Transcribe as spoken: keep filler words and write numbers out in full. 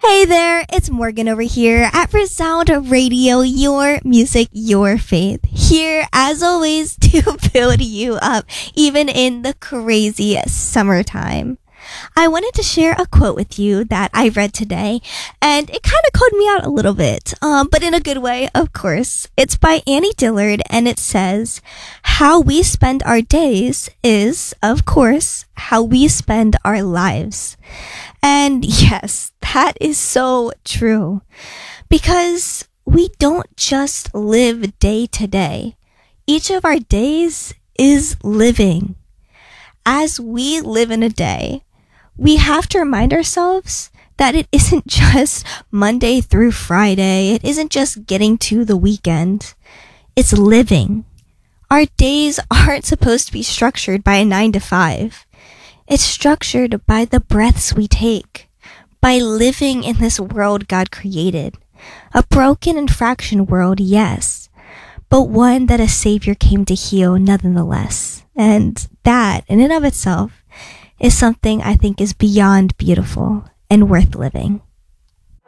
Hey there, it's Morgan over here at Resound Radio, your music, your faith. Here, as always, to build you up, even in the crazy summertime. I wanted to share a quote with you that I read today, and it kind of called me out a little bit, um, but in a good way, of course. It's by Annie Dillard, and it says, "How we spend our days is, of course, how we spend our lives." And yes, that is so true, because we don't just live day to day. Each of our days is living. As we live in a day, we have to remind ourselves that it isn't just Monday through Friday. It isn't just getting to the weekend. It's living. Our days aren't supposed to be structured by a nine to five. It's structured by the breaths we take, by living in this world God created. A broken and fractured world, yes, but one that a Savior came to heal nonetheless. And that, in and of itself, is something I think is beyond beautiful and worth living.